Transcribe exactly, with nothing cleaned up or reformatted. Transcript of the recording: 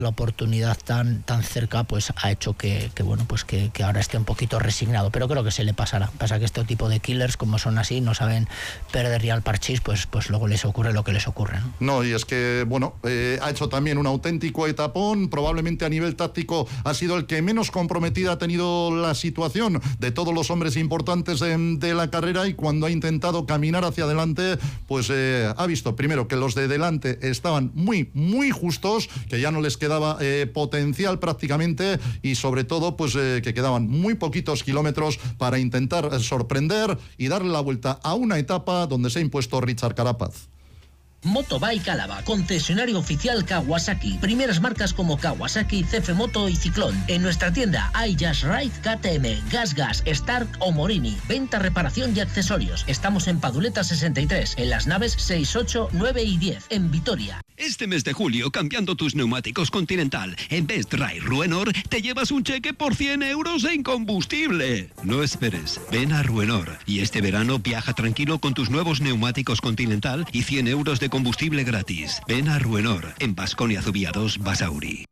La oportunidad tan tan cerca pues ha hecho que, que bueno pues que, que ahora esté un poquito resignado, pero creo que se le pasará. Pasa que este tipo de killers, como son así, no saben perder ya el parchís, pues pues luego les ocurre lo que les ocurre, ¿no? No, y es que bueno eh, ha hecho también un auténtico etapón. Probablemente a nivel táctico ha sido el que menos comprometida ha tenido la situación de todos los hombres importantes de, de la carrera, y cuando ha intentado caminar hacia adelante pues eh, ha visto primero que los de delante estaban muy muy justos, que ya no les queda daba eh, potencial prácticamente, y sobre todo pues eh, que quedaban muy poquitos kilómetros para intentar eh, sorprender y darle la vuelta a una etapa donde se ha impuesto Richard Carapaz. Motobike Álava, concesionario oficial Kawasaki. Primeras marcas como Kawasaki, C F Moto y Ciclón. En nuestra tienda hay Just Ride, K T M, Gas Gas, Stark o Morini. Venta, reparación y accesorios. Estamos en Paduleta sesenta y tres, en las naves seis, ocho, nueve y diez, en Vitoria. Este mes de julio, cambiando tus neumáticos Continental en Best Dry Ruenor, te llevas un cheque por cien euros en combustible. No esperes, ven a Ruenor y este verano viaja tranquilo con tus nuevos neumáticos Continental y cien euros de combustible gratis. Ven a Ruenor, en Baskonia Zubiados, Basauri.